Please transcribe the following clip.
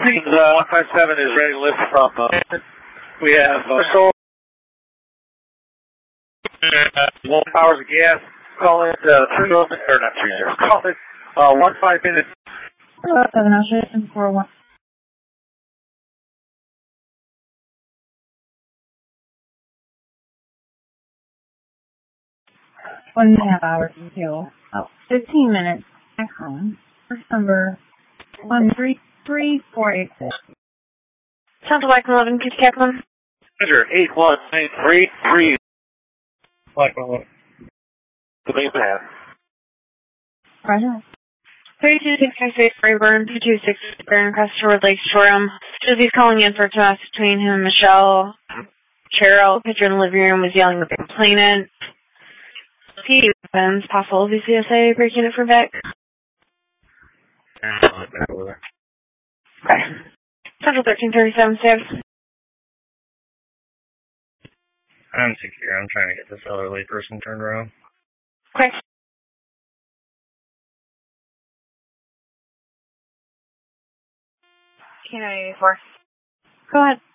157 is ready to lift from, we have, solar, 1 hours of gas, call it, 3 0, or not 3 0, call it, 1 5 minutes. 7 Ocean 41. 1.5 hours until 15 minutes. Excellent. First number 133486. Central Black 11, Kitty Kaplan. Measure 81933. Black 11. The main path. Roger. 32666 Rayburn, 226 Baron Crestwood Lake Shoreham. Susie's calling in for a task between him and Michelle. Cheryl, picture in the living room, was yelling at the complainant. P. Weapons, possible VCSA breaking it for Beck. Okay. Central 1337, Stabs. I'm secure. I'm trying to get this elderly person turned around. Okay. K984. Go ahead.